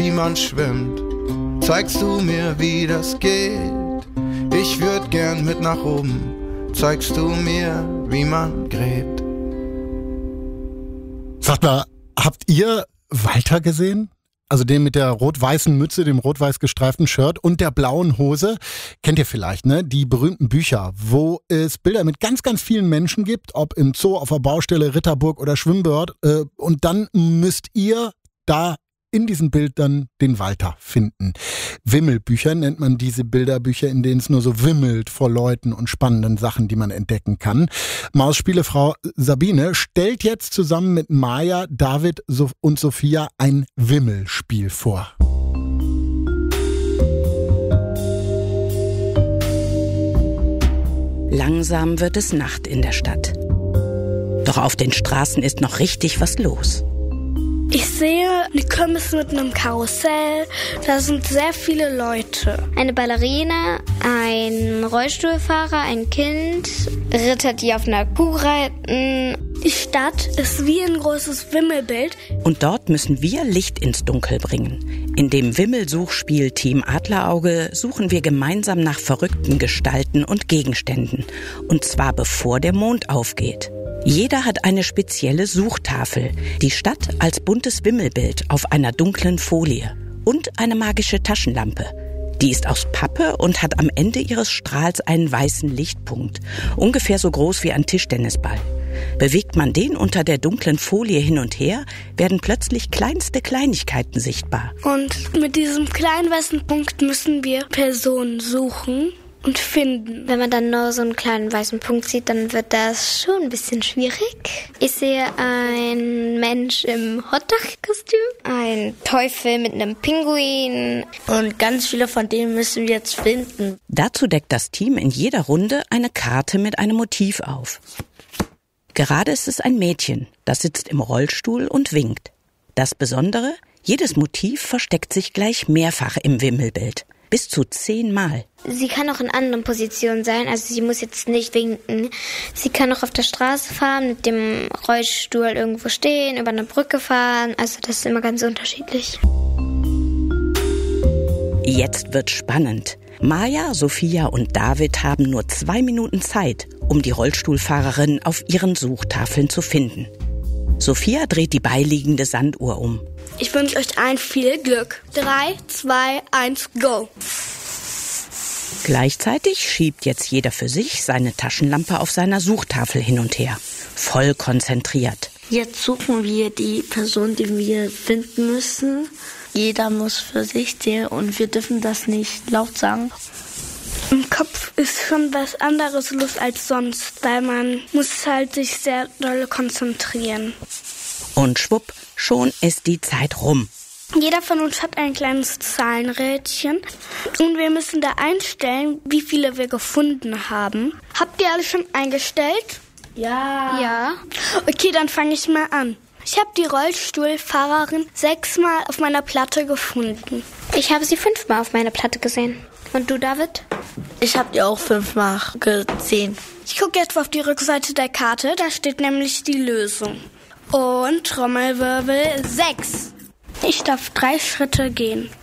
wie man schwimmt. Zeigst du mir, wie das geht? Ich würd gern mit nach oben. Zeigst du mir, wie man gräbt. Sagt mal, habt ihr Walter gesehen? Also den mit der rot-weißen Mütze, dem rot-weiß gestreiften Shirt und der blauen Hose. Kennt ihr vielleicht, ne? Die berühmten Bücher, wo es Bilder mit ganz, ganz vielen Menschen gibt, ob im Zoo, auf der Baustelle, Ritterburg oder Schwimmbad. Und dann müsst ihr da in diesem Bild dann den Walter finden. Wimmelbücher nennt man diese Bilderbücher, in denen es nur so wimmelt vor Leuten und spannenden Sachen, die man entdecken kann. Mausspielefrau Sabine stellt jetzt zusammen mit Maja, David und Sophia ein Wimmelspiel vor. Langsam wird es Nacht in der Stadt. Doch auf den Straßen ist noch richtig was los. Ich sehe eine Kirmes mit einem Karussell. Da sind sehr viele Leute. Eine Ballerina, ein Rollstuhlfahrer, ein Kind, Ritter, die auf einer Kuh reiten. Die Stadt ist wie ein großes Wimmelbild. Und dort müssen wir Licht ins Dunkel bringen. In dem Wimmelsuchspiel Team Adlerauge suchen wir gemeinsam nach verrückten Gestalten und Gegenständen. Und zwar bevor der Mond aufgeht. Jeder hat eine spezielle Suchtafel, die Stadt als buntes Wimmelbild auf einer dunklen Folie und eine magische Taschenlampe. Die ist aus Pappe und hat am Ende ihres Strahls einen weißen Lichtpunkt, ungefähr so groß wie ein Tischtennisball. Bewegt man den unter der dunklen Folie hin und her, werden plötzlich kleinste Kleinigkeiten sichtbar. Und mit diesem kleinen weißen Punkt müssen wir Personen suchen und finden. Wenn man dann nur so einen kleinen weißen Punkt sieht, dann wird das schon ein bisschen schwierig. Ich sehe einen Mensch im Hotdog-Kostüm, einen Teufel mit einem Pinguin. Und ganz viele von denen müssen wir jetzt finden. Dazu deckt das Team in jeder Runde eine Karte mit einem Motiv auf. Gerade ist es ein Mädchen, das sitzt im Rollstuhl und winkt. Das Besondere, jedes Motiv versteckt sich gleich mehrfach im Wimmelbild. Bis zu 10 Mal. Sie kann auch in anderen Positionen sein, also sie muss jetzt nicht winken. Sie kann auch auf der Straße fahren, mit dem Rollstuhl irgendwo stehen, über eine Brücke fahren. Also das ist immer ganz unterschiedlich. Jetzt wird spannend. Maja, Sophia und David haben nur 2 Minuten Zeit, um die Rollstuhlfahrerin auf ihren Suchtafeln zu finden. Sophia dreht die beiliegende Sanduhr um. Ich wünsche euch allen viel Glück. 3, 2, 1, go! Gleichzeitig schiebt jetzt jeder für sich seine Taschenlampe auf seiner Suchtafel hin und her. Voll konzentriert. Jetzt suchen wir die Person, die wir finden müssen. Jeder muss für sich sehen und wir dürfen das nicht laut sagen. Im Kopf ist schon was anderes los als sonst, weil man muss halt sich sehr doll konzentrieren. Und schwupp, schon ist die Zeit rum. Jeder von uns hat ein kleines Zahlenrädchen und wir müssen da einstellen, wie viele wir gefunden haben. Habt ihr alle schon eingestellt? Ja. Okay, dann fange ich mal an. Ich habe die Rollstuhlfahrerin 6-mal auf meiner Platte gefunden. Ich habe sie 5-mal auf meiner Platte gesehen. Und du, David? Ich habe die auch 5-mal gesehen. Ich gucke jetzt auf die Rückseite der Karte, da steht nämlich die Lösung. Und Trommelwirbel 6. Ich darf 3 Schritte gehen.